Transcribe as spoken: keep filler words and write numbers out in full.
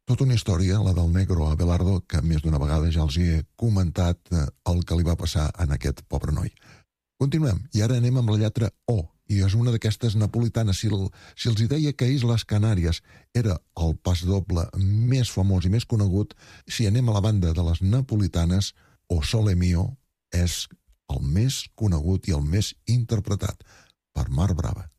Tota una història, la del negro Abelardo, que més d'una vegada ja els hi he comentat el que li va passar en aquest pobre noi. Continuem, i ara anem amb la lletra O, i és una d'aquestes napolitanes. Si, el, si els hi deia que Isles Canàries era el pas doble més famós i més conegut, si anem a la banda de les napolitanes, O Sole Mio és el més conegut i el més interpretat per Mar Brava.